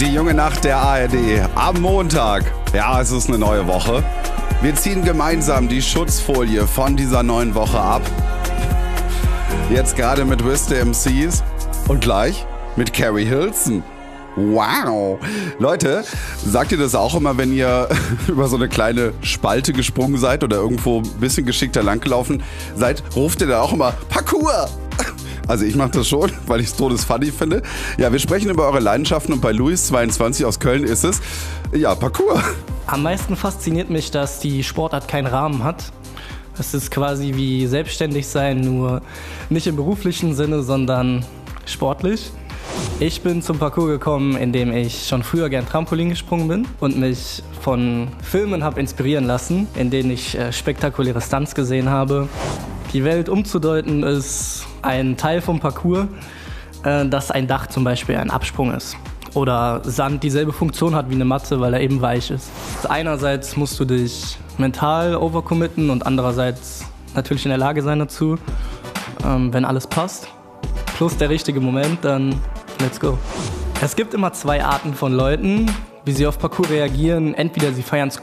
Die junge Nacht der ARD am Montag. Ja, es ist eine neue Woche. Wir ziehen gemeinsam die Schutzfolie von dieser neuen Woche ab. Jetzt gerade mit Wiz the MCs und gleich mit Carrie Hilson. Wow. Leute, sagt ihr das auch immer, wenn ihr über so eine kleine Spalte gesprungen seid oder irgendwo ein bisschen geschickter langgelaufen seid? Ruft ihr da auch immer Parkour? Also ich mache das schon, weil ich es todesfunny finde. Ja, wir sprechen über eure Leidenschaften und bei Luis22 aus Köln ist es, ja, Parkour. Am meisten fasziniert mich, dass die Sportart keinen Rahmen hat. Es ist quasi wie selbstständig sein, nur nicht im beruflichen Sinne, sondern sportlich. Ich bin zum Parkour gekommen, indem ich schon früher gern Trampolin gesprungen bin und mich von Filmen habe inspirieren lassen, in denen ich spektakuläre Stunts gesehen habe. Die Welt umzudeuten ist ein Teil vom Parkour, dass ein Dach zum Beispiel ein Absprung ist. Oder Sand dieselbe Funktion hat wie eine Matte, weil er eben weich ist. Einerseits musst du dich mental overcommitten und andererseits natürlich in der Lage sein dazu, wenn alles passt. Plus der richtige Moment, dann let's go. Es gibt immer zwei Arten von Leuten, wie sie auf Parkour reagieren. Entweder sie feiern es